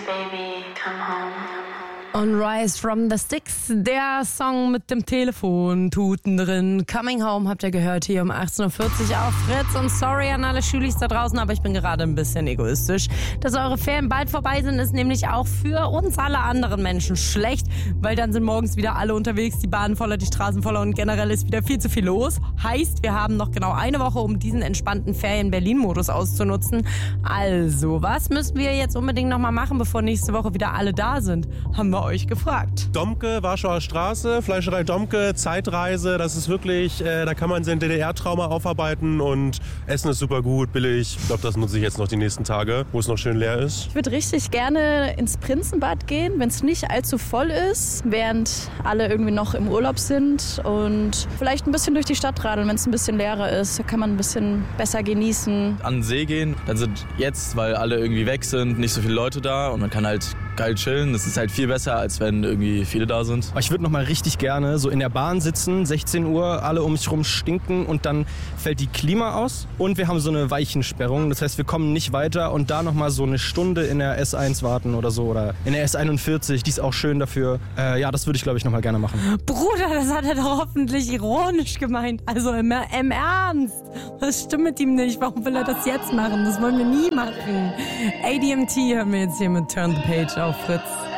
baby, come home. On Rise from the Sticks, der Song mit dem Telefontuten drin. Coming Home habt ihr gehört hier um 18.40 Uhr auf Fritz. Und sorry an alle Schülis da draußen, aber ich bin gerade ein bisschen egoistisch. Dass eure Ferien bald vorbei sind, ist nämlich auch für uns alle anderen Menschen schlecht, weil dann sind morgens wieder alle unterwegs, die Bahnen voller, die Straßen voller und generell ist wieder viel zu viel los. Heißt, wir haben noch genau eine Woche, um diesen entspannten Ferien-Berlin-Modus auszunutzen. Also, was müssen wir jetzt unbedingt nochmal machen, bevor nächste Woche wieder alle da sind? Haben wir euch gefragt. Domke, Warschauer Straße, Fleischerei Domke, Zeitreise, das ist wirklich, da kann man sein DDR-Trauma aufarbeiten und Essen ist super gut, billig. Ich glaube, das nutze ich jetzt noch die nächsten Tage, wo es noch schön leer ist. Ich würde richtig gerne ins Prinzenbad gehen, wenn es nicht allzu voll ist, während alle irgendwie noch im Urlaub sind und vielleicht ein bisschen durch die Stadt radeln, wenn es ein bisschen leerer ist. Da kann man ein bisschen besser genießen. An den See gehen, dann sind jetzt, weil alle irgendwie weg sind, nicht so viele Leute da und man kann halt geil chillen. Das ist halt viel besser, als wenn irgendwie viele da sind. Ich würde noch mal richtig gerne so in der Bahn sitzen, 16 Uhr, alle um mich rum stinken und dann fällt die Klima aus und wir haben so eine Weichensperrung. Das heißt, wir kommen nicht weiter und da noch mal so eine Stunde in der S1 warten oder so oder in der S41, die ist auch schön dafür. Ja, das würde ich, glaube ich, noch mal gerne machen. Bruder, das hat er doch hoffentlich ironisch gemeint. Also im Ernst. Was stimmt mit ihm nicht? Warum will er das jetzt machen? Das wollen wir nie machen. ADMT hören wir jetzt hier mit Turn the Page auf Fritz.